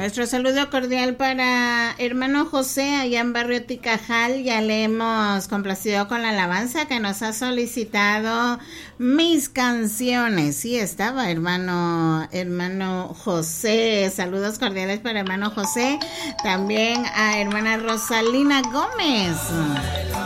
Nuestro saludo cordial para hermano José allá en Barrio Ticajal. Ya le hemos complacido con la alabanza que nos ha solicitado Mis Canciones. Sí, estaba hermano José. Saludos cordiales para hermano José. También a hermana Rosalina Gómez.